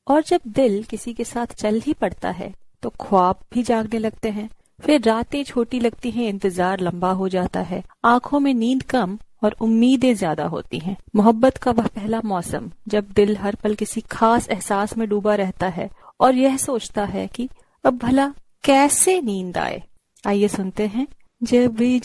और जब दिल किसी के साथ चल ही पड़ता है तो ख्वाब भी जागने लगते हैं। फिर रातें छोटी लगती हैं, इंतजार लंबा हो जाता है, आंखों में नींद कम और उम्मीदें ज्यादा होती हैं। मोहब्बत का वह पहला मौसम जब दिल हर पल किसी खास एहसास में डूबा रहता है और यह सोचता है कि अब भला कैसे नींद आए। आइए सुनते हैं जब